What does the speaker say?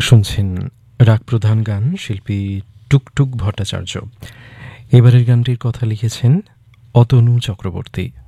শুনছেন রাগ প্রধান গান, শিল্পী টুকটুক ভট্টাচার্য। এবারের গানটির কথা লিখেছেন অতনু চক্রবর্তী।